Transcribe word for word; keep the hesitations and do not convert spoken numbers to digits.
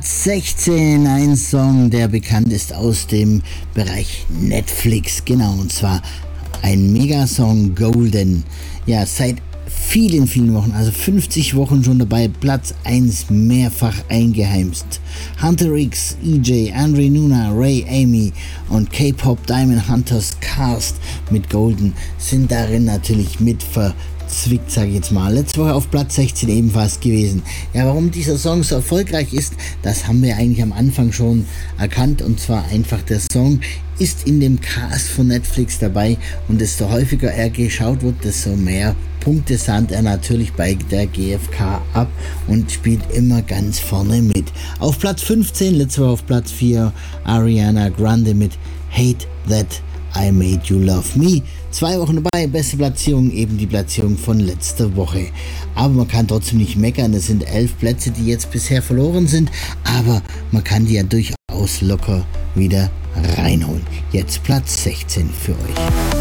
sechzehn, ein Song, der bekannt ist aus dem Bereich Netflix, genau, und zwar ein Megasong, Golden. Ja, seit vielen, vielen Wochen, also fünfzig Wochen schon dabei, Platz eins mehrfach eingeheimst. Hunter X, E J, Andre Nuna, Ray Amy und K-Pop Diamond Hunters Cast mit Golden sind darin natürlich mit verzwickt, sage ich jetzt mal. Letzte Woche auf Platz sechzehn ebenfalls gewesen. Ja, warum dieser Song so erfolgreich ist, das haben wir eigentlich am Anfang schon erkannt, und zwar einfach der Song ist in dem Cast von Netflix dabei, und desto häufiger er geschaut wird, desto mehr Punkte sahnt er natürlich bei der G F K ab und spielt immer ganz vorne mit. Auf Platz fünfzehn, letzte Woche auf Platz vier, Ariana Grande mit Hate That I Made You Love Me. Zwei Wochen dabei, beste Platzierung, eben die Platzierung von letzter Woche. Aber man kann trotzdem nicht meckern, es sind elf Plätze, die jetzt bisher verloren sind, aber man kann die ja durchaus locker wieder reinholen. Jetzt Platz sechzehn für euch.